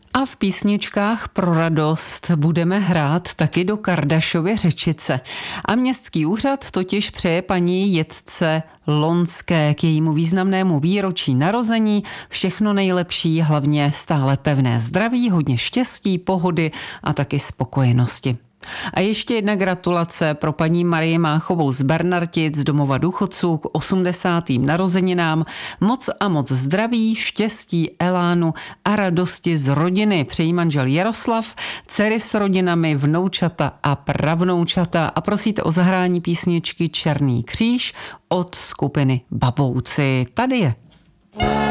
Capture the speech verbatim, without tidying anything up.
A v písničkách pro radost budeme hrát taky do Kardašovy Řečice. A městský úřad totiž přeje paní Jitce Lonské k jejímu významnému výročí narození všechno nejlepší, hlavně stále pevné zdraví, hodně štěstí, pohody a taky spokojenosti. A ještě jedna gratulace pro paní Marii Máchovou z Bernartic z domova důchodců k osmdesátým narozeninám. Moc a moc zdraví, štěstí, elánu a radosti z rodiny přejí manžel Jaroslav, dcery s rodinami, vnoučata a pravnoučata a prosíte o zahrání písničky Černý kříž od skupiny Babouci. Tady je.